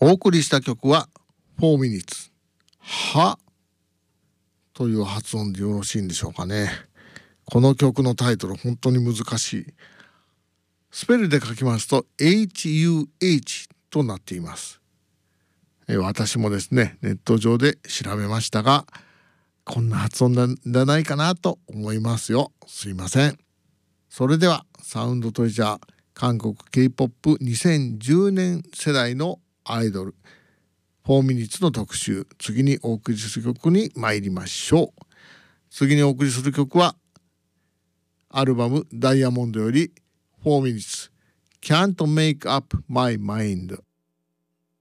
お送りした曲は4 minutes はという発音でよろしいんでしょうかね。この曲のタイトル本当に難しい。スペルで書きますと HUH となっています。私もですねネット上で調べましたが、こんな発音じゃないかなと思いますよ。すいません。それではサウンドトレジャー韓国 K-POP2010 年世代のアイドル4 minutes の特集、次にお送りする曲に参りましょう。次にお送りする曲はアルバムダイヤモンドより4 minutes Can't Make Up My Mind。